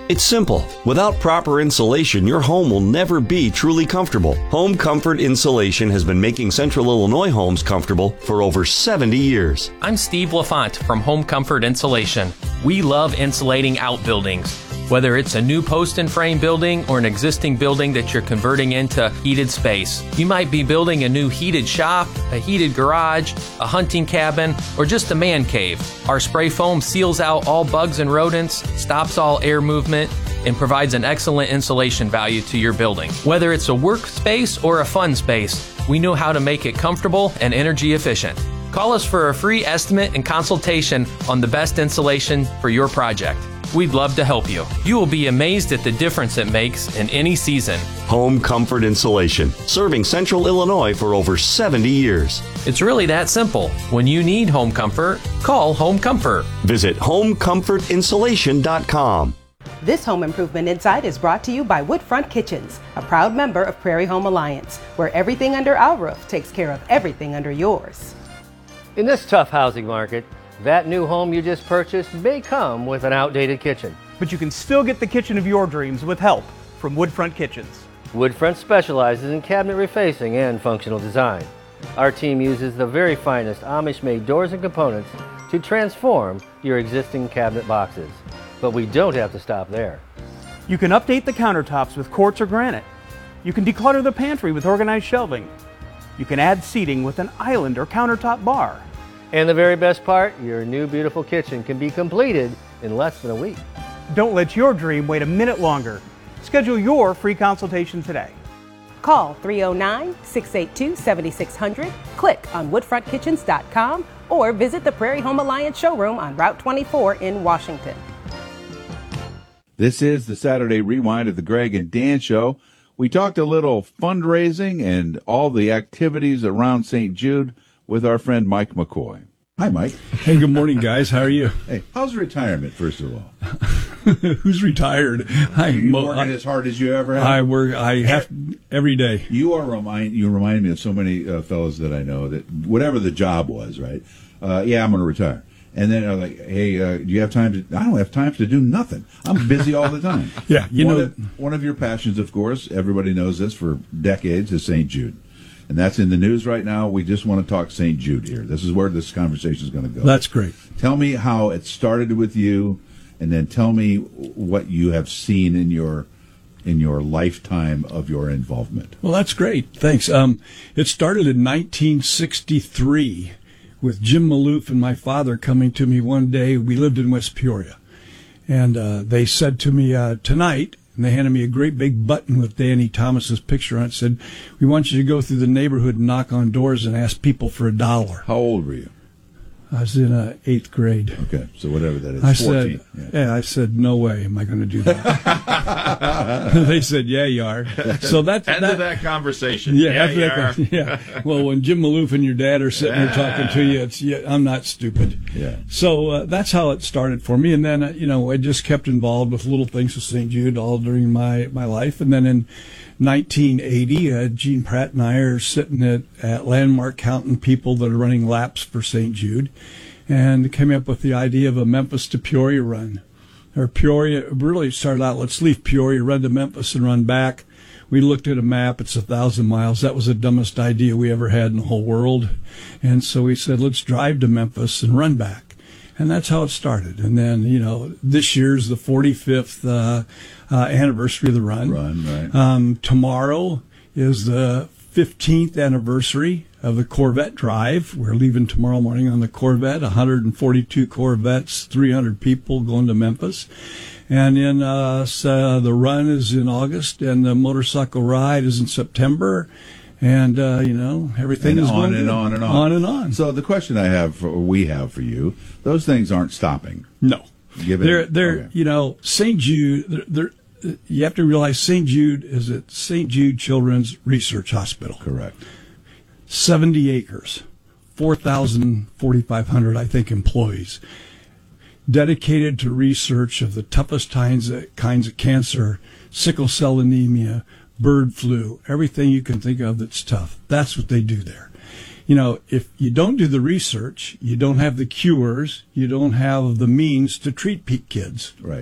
It's simple. Without proper insulation, your home will never be truly comfortable. Home Comfort Insulation has been making Central Illinois homes comfortable for over 70 years. I'm Steve LaFont from Home Comfort Insulation. We love insulating outbuildings. Whether it's a new post and frame building or an existing building that you're converting into heated space. You might be building a new heated shop, a heated garage, a hunting cabin, or just a man cave. Our spray foam seals out all bugs and rodents, stops all air movement, and provides an excellent insulation value to your building. Whether it's a workspace or a fun space, we know how to make it comfortable and energy efficient. Call us for a free estimate and consultation on the best insulation for your project. We'd love to help you. You will be amazed at the difference it makes in any season. Home Comfort Insulation, serving Central Illinois for over 70 years. It's really that simple. When you need home comfort, call Home Comfort. Visit homecomfortinsulation.com. This Home Improvement Insight is brought to you by Woodfront Kitchens, a proud member of Prairie Home Alliance, where everything under our roof takes care of everything under yours. In this tough housing market, that new home you just purchased may come with an outdated kitchen. But you can still get the kitchen of your dreams with help from Woodfront Kitchens. Woodfront specializes in cabinet refacing and functional design. Our team uses the very finest Amish-made doors and components to transform your existing cabinet boxes. But we don't have to stop there. You can update the countertops with quartz or granite. You can declutter the pantry with organized shelving. You can add seating with an island or countertop bar. And the very best part, your new beautiful kitchen can be completed in less than a week. Don't let your dream wait a minute longer. Schedule your free consultation today. Call 309-682-7600, click on woodfrontkitchens.com, or visit the Prairie Home Alliance showroom on Route 24 in Washington. This is the Saturday Rewind of the Greg and Dan Show. We talked a little fundraising and all the activities around St. Jude with our friend Mike McCoy. Hi, Mike. Hey, good morning, guys. How are you? Hey, how's retirement, first of all? Who's retired? You working as hard as you ever have? I have every day. You remind me of so many fellows that I know that whatever the job was, right? Yeah, I'm going to retire. And then I'm like, hey, do you have time to? I don't have time to do nothing. I'm busy all the time. Yeah, one of your passions, of course, everybody knows this for decades, is St. Jude. And that's in the news right now. We just want to talk St. Jude here. This is where this conversation is going to go. That's great. Tell me how it started with you, and then tell me what you have seen in your lifetime of your involvement. Well, that's great. Thanks. It started in 1963 with Jim Maloof and my father coming to me one day. We lived in West Peoria. And they said to me, tonight, and they handed me a great big button with Danny Thomas's picture on it. Said, we want you to go through the neighborhood and knock on doors and ask people for $1. How old were you? I was in 8th grade. Okay, so whatever that is, I 14. I said, no way am I going to do that. They said, yeah, you are. So that's end of that conversation. Yeah. Well, when Jim Maloof and your dad are sitting there talking to you, I'm not stupid. Yeah. So that's how it started for me. And then, I just kept involved with little things with St. Jude all during my life. And then in 1980, Gene Pratt and I are sitting at Landmark counting people that are running laps for St. Jude, and came up with the idea of a Memphis to Peoria run. Or Peoria really started out, let's leave Peoria, run to Memphis and run back. We looked at a map, it's 1,000 miles. That was the dumbest idea we ever had in the whole world. And so we said, let's drive to Memphis and run back. And that's how it started. And then, this year's the 45th anniversary of the run. Right. Tomorrow is the 15th anniversary of the Corvette Drive. We're leaving tomorrow morning on the Corvette, 142 Corvettes, 300 people going to Memphis. And then the run is in August, and the motorcycle ride is in September. And, everything is going and on and on. On and on. So the question we have for you, those things aren't stopping. No. St. Jude, you have to realize St. Jude is at St. Jude Children's Research Hospital. Correct. 70 acres, 4,500, I think, employees, dedicated to research of the toughest kinds of cancer, sickle cell anemia, bird flu, everything you can think of that's tough. That's what they do there. If you don't do the research, you don't have the cures, you don't have the means to treat kids. Right.